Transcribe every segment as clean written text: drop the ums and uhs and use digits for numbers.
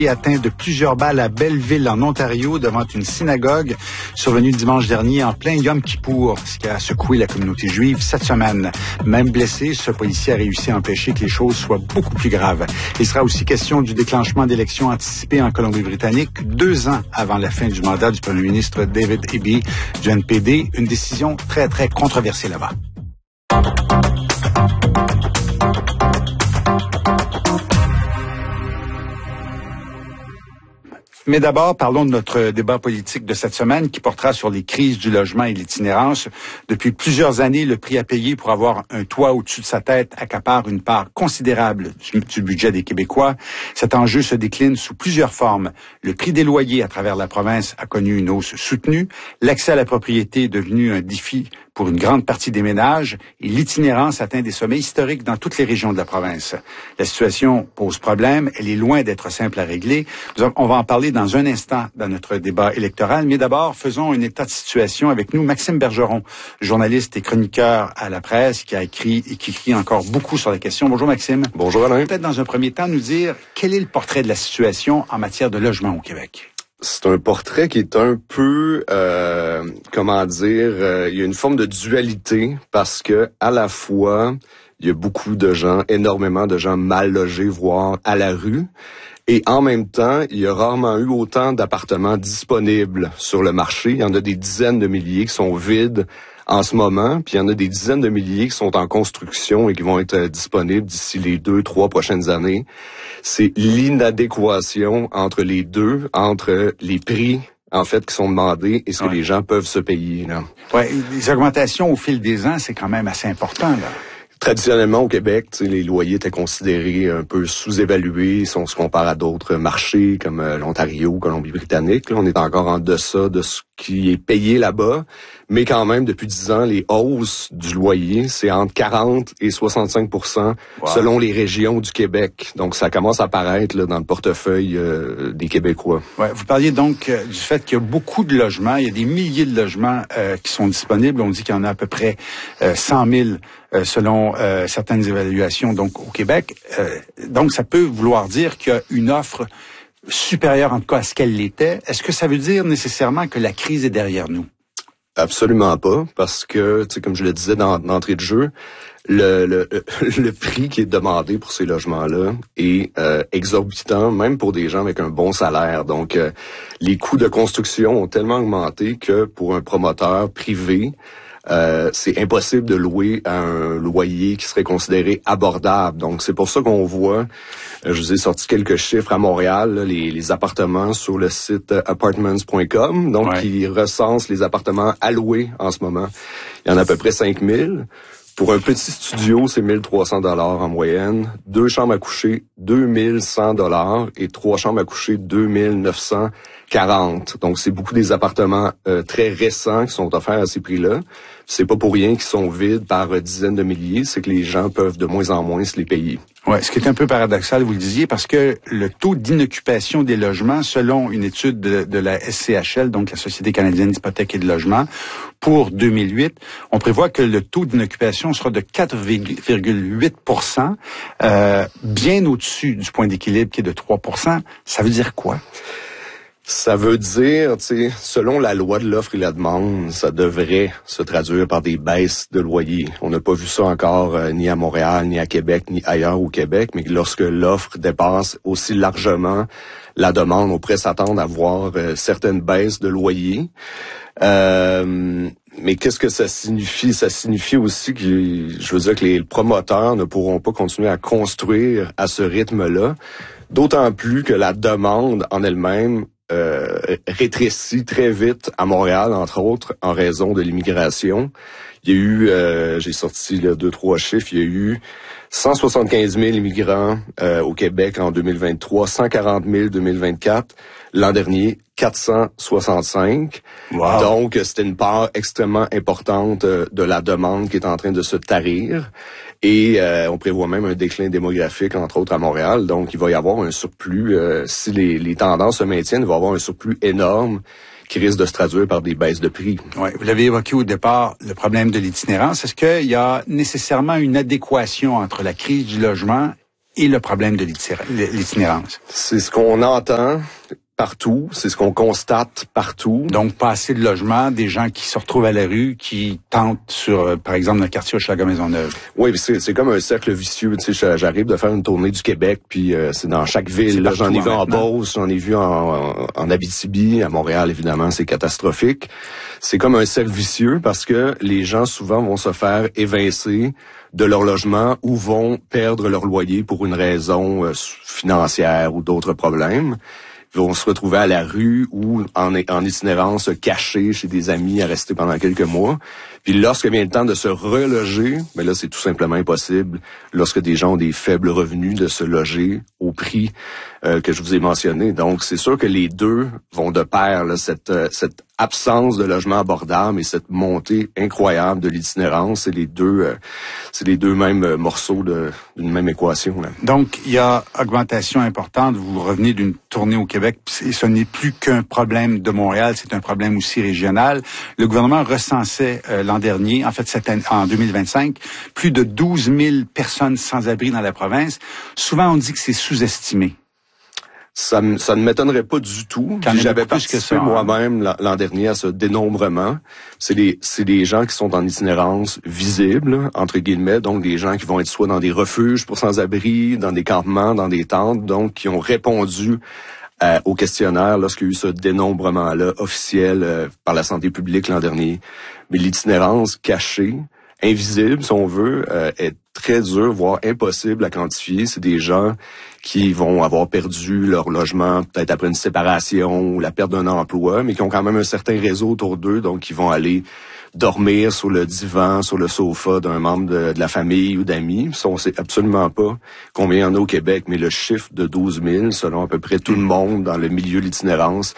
Atteint de plusieurs balles à Belleville, en Ontario, devant une synagogue, survenue dimanche dernier en plein Yom Kippour, ce qui a secoué la communauté juive cette semaine. Même blessé, ce policier a réussi à empêcher que les choses soient beaucoup plus graves. Il sera aussi question du déclenchement d'élections anticipées en Colombie-Britannique 2 ans avant la fin du mandat du premier ministre David Eby du NPD. Une décision très, très controversée là-bas. Mais d'abord, parlons de notre débat politique de cette semaine qui portera sur les crises du logement et l'itinérance. Depuis plusieurs années, le prix à payer pour avoir un toit au-dessus de sa tête accapare une part considérable du budget des Québécois. Cet enjeu se décline sous plusieurs formes. Le prix des loyers à travers la province a connu une hausse soutenue. L'accès à la propriété est devenu un défi pour une grande partie des ménages et l'itinérance atteint des sommets historiques dans toutes les régions de la province. La situation pose problème, elle est loin d'être simple à régler. On va en parler dans un instant dans notre débat électoral, mais d'abord, faisons un état de situation avec nous. Maxime Bergeron, journaliste et chroniqueur à la presse, qui a écrit et qui écrit encore beaucoup sur la question. Bonjour Maxime. Bonjour Alain. Peut-être dans un premier temps nous dire quel est le portrait de la situation en matière de logement au Québec? C'est un portrait qui est un peu, il y a une forme de dualité parce que à la fois, il y a beaucoup de gens, énormément de gens mal logés, voire à la rue. Et en même temps, il y a rarement eu autant d'appartements disponibles sur le marché. Il y en a des dizaines de milliers qui sont vides en ce moment, puis il y en a des dizaines de milliers qui sont en construction et qui vont être disponibles d'ici les 2-3 prochaines années. C'est l'inadéquation entre les deux, entre les prix en fait qui sont demandés et ce que les gens peuvent se payer. Ouais, les augmentations au fil des ans, c'est quand même assez important là. Traditionnellement, au Québec, les loyers étaient considérés un peu sous-évalués si on se compare à d'autres marchés comme l'Ontario, Colombie-Britannique. Là, on est encore en deçà de ce qui est payé là-bas. Mais quand même, depuis 10 ans, les hausses du loyer, c'est entre 40 et 65% selon les régions du Québec. Donc, ça commence à apparaître là, dans le portefeuille des Québécois. Ouais, vous parliez donc du fait qu'il y a beaucoup de logements. Il y a des milliers de logements qui sont disponibles. On dit qu'il y en a à peu près 100 000 selon certaines évaluations donc au Québec. Donc, ça peut vouloir dire qu'il y a une offre supérieure en tout cas à ce qu'elle l'était. Est-ce que ça veut dire nécessairement que la crise est derrière nous? Absolument pas, parce que, tu sais, comme je le disais d'entrée de jeu, le prix qui est demandé pour ces logements-là est exorbitant, même pour des gens avec un bon salaire. Donc, les coûts de construction ont tellement augmenté que pour un promoteur privé, c'est impossible de louer à un loyer qui serait considéré abordable. Donc, c'est pour ça qu'on voit, je vous ai sorti quelques chiffres à Montréal, là, les appartements sur le site apartments.com, donc qui recense les appartements alloués en ce moment. Il y en a à peu près 5 000. Pour un petit studio, c'est 1 300 $ en moyenne. 2 chambres à coucher, 2 100 $ et 3 chambres à coucher, 2 940. Donc, c'est beaucoup des appartements très récents qui sont offerts à ces prix-là. C'est pas pour rien qu'ils sont vides par dizaines de milliers, c'est que les gens peuvent de moins en moins se les payer. Ouais, ce qui est un peu paradoxal, vous le disiez, parce que le taux d'inoccupation des logements, selon une étude de la SCHL, donc la Société canadienne d'hypothèques et de logement, pour 2008, on prévoit que le taux d'inoccupation sera de 4,8%, bien au-dessus du point d'équilibre qui est de 3%. Ça veut dire quoi? Ça veut dire, tu sais, selon la loi de l'offre et la demande, ça devrait se traduire par des baisses de loyers. On n'a pas vu ça encore ni à Montréal, ni à Québec, ni ailleurs au Québec, mais lorsque l'offre dépasse aussi largement la demande, on pourrait s'attendre à voir certaines baisses de loyers. Mais qu'est-ce que ça signifie? Ça signifie aussi que, je veux dire, que les promoteurs ne pourront pas continuer à construire à ce rythme-là, d'autant plus que la demande en elle-même rétrécit très vite à Montréal, entre autres, en raison de l'immigration. Il y a eu, j'ai sorti 2-3 chiffres, il y a eu 175 000 immigrants au Québec en 2023, 140 000 en 2024. L'an dernier, 465. Wow. Donc, c'était une part extrêmement importante de la demande qui est en train de se tarir. Et on prévoit même un déclin démographique, entre autres, à Montréal. Donc, il va y avoir un surplus. Si les tendances se maintiennent, il va y avoir un surplus énorme qui risque de se traduire par des baisses de prix. Oui, vous l'avez évoqué au départ, le problème de l'itinérance. Est-ce qu'il y a nécessairement une adéquation entre la crise du logement et le problème de l'itinérance. C'est ce qu'on entend partout, c'est ce qu'on constate partout. Donc, pas assez de logements, des gens qui se retrouvent à la rue, qui tentent sur, par exemple, dans le quartier Hochelaga-Maisonneuve. Oui, c'est comme un cercle vicieux. Tu sais, j'arrive de faire une tournée du Québec, puis c'est dans chaque ville. Là, j'en ai vu en Beauce, j'en ai vu en Abitibi, à Montréal, évidemment, c'est catastrophique. C'est comme un cercle vicieux parce que les gens, souvent, vont se faire évincer de leur logement ou vont perdre leur loyer pour une raison financière ou d'autres problèmes. Ils vont se retrouver à la rue ou en itinérance cachée chez des amis à rester pendant quelques mois. Puis lorsque vient le temps de se reloger, ben là, c'est tout simplement impossible, lorsque des gens ont des faibles revenus, de se loger au prix que je vous ai mentionné. Donc, c'est sûr que les deux vont de pair, là, cette absence de logement abordable et cette montée incroyable de l'itinérance, c'est les deux mêmes morceaux d'une même équation, là. Donc, il y a augmentation importante. Vous revenez d'une tournée au Québec et ce n'est plus qu'un problème de Montréal, c'est un problème aussi régional. Le gouvernement recensait l'an dernier, en fait cette année, en 2025, plus de 12 000 personnes sans abri dans la province. Souvent, on dit que c'est sous-estimé. Ça ne m'étonnerait pas du tout. J'avais participé moi-même l'an dernier à ce dénombrement. C'est des gens qui sont en itinérance visible, entre guillemets, donc des gens qui vont être soit dans des refuges pour sans-abri, dans des campements, dans des tentes, donc qui ont répondu au questionnaire lorsqu'il y a eu ce dénombrement-là officiel par la santé publique l'an dernier. Mais l'itinérance cachée, invisible, si on veut, est très dur, voire impossible à quantifier. C'est des gens qui vont avoir perdu leur logement, peut-être après une séparation ou la perte d'un emploi, mais qui ont quand même un certain réseau autour d'eux, donc ils vont aller dormir sur le divan, sur le sofa d'un membre de la famille ou d'amis. Ça, on sait absolument pas combien il y en a au Québec, mais le chiffre de 12 000, selon à peu près tout le monde dans le milieu de l'itinérance,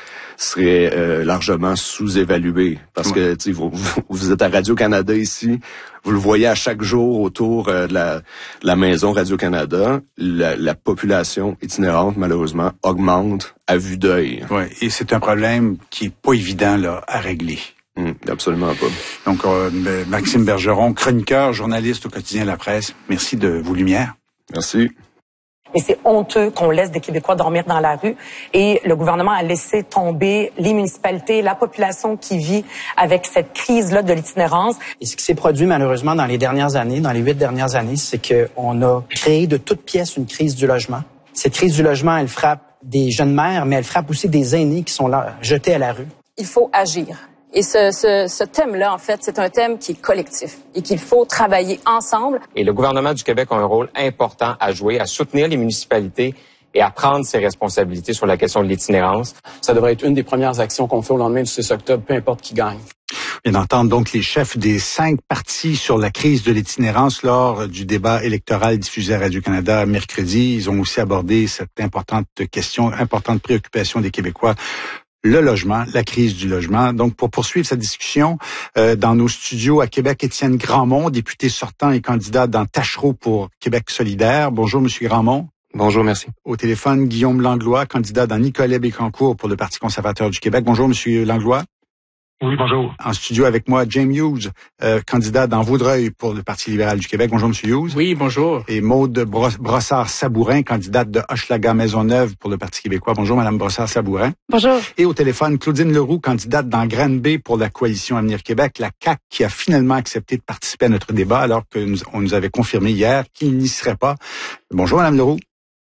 serait largement sous-évalué. Parce que vous êtes à Radio-Canada ici, vous le voyez à chaque jour autour de la maison Radio-Canada, la population itinérante, malheureusement, augmente à vue d'œil. Oui, et c'est un problème qui est pas évident là à régler. Absolument pas. Donc, Maxime Bergeron, chroniqueur, journaliste au quotidien La Presse, merci de vos lumières. Merci. Mais c'est honteux qu'on laisse des Québécois dormir dans la rue et le gouvernement a laissé tomber les municipalités, la population qui vit avec cette crise-là de l'itinérance. Et ce qui s'est produit malheureusement dans les dernières années, dans les 8 dernières années, c'est qu'on a créé de toutes pièces une crise du logement. Cette crise du logement, elle frappe des jeunes mères, mais elle frappe aussi des aînés qui sont là, jetés à la rue. Il faut agir. Et ce thème-là, en fait, c'est un thème qui est collectif et qu'il faut travailler ensemble. Et le gouvernement du Québec a un rôle important à jouer, à soutenir les municipalités et à prendre ses responsabilités sur la question de l'itinérance. Ça devrait être une des premières actions qu'on fait au lendemain du 6 octobre, peu importe qui gagne. On vient d'entendre donc les chefs des 5 partis sur la crise de l'itinérance lors du débat électoral diffusé à Radio-Canada mercredi. Ils ont aussi abordé cette importante question, importante préoccupation des Québécois. Le logement, la crise du logement. Donc, pour poursuivre cette discussion, dans nos studios à Québec, Étienne Grandmont, député sortant et candidat dans Tachereau pour Québec solidaire. Bonjour, Monsieur Grandmont. Bonjour, merci. Au téléphone, Guillaume Langlois, candidat dans Nicolet-Bécancour pour le Parti conservateur du Québec. Bonjour, Monsieur Langlois. Oui, bonjour. En studio avec moi, James Hughes, candidat dans Vaudreuil pour le Parti libéral du Québec. Bonjour, Monsieur Hughes. Oui, bonjour. Et Maude Brossard-Sabourin, candidate de Hochelaga-Maisonneuve pour le Parti québécois. Bonjour, Madame Brossard-Sabourin. Bonjour. Et au téléphone, Claudine Leroux, candidate dans Granby pour la Coalition Avenir Québec, la CAQ, qui a finalement accepté de participer à notre débat alors qu'on nous avait confirmé hier qu'il n'y serait pas. Bonjour, Madame Leroux.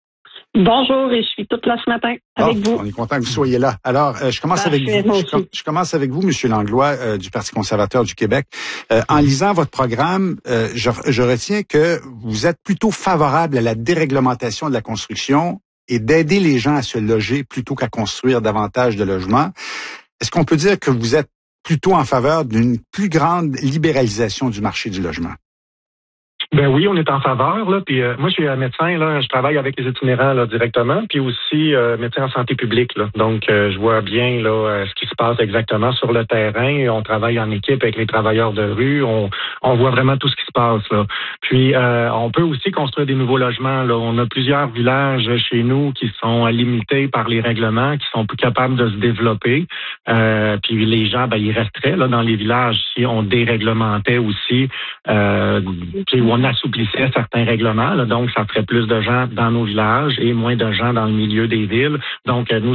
Bonjour, et je suis toute là ce matin avec vous. On est content que vous soyez là. Alors, je commence avec vous. Je commence avec vous, Monsieur Langlois, du Parti conservateur du Québec. En lisant votre programme, je retiens que vous êtes plutôt favorable à la déréglementation de la construction et d'aider les gens à se loger plutôt qu'à construire davantage de logements. Est-ce qu'on peut dire que vous êtes plutôt en faveur d'une plus grande libéralisation du marché du logement? Ben oui, on est en faveur, là. Puis moi, je suis médecin, là. Je travaille avec les itinérants là, directement, puis aussi médecin en santé publique, là. Donc, je vois bien là ce qui se passe exactement sur le terrain. On travaille en équipe avec les travailleurs de rue. On voit vraiment tout ce qui se passe, là. Puis, on peut aussi construire des nouveaux logements, là. On a plusieurs villages chez nous qui sont limités par les règlements, qui sont plus capables de se développer. Puis les gens, ben, ils resteraient là dans les villages si on déréglementait aussi, puis où on on assouplissait certains règlements. Là, donc, ça ferait plus de gens dans nos villages et moins de gens dans le milieu des villes. Donc, nous,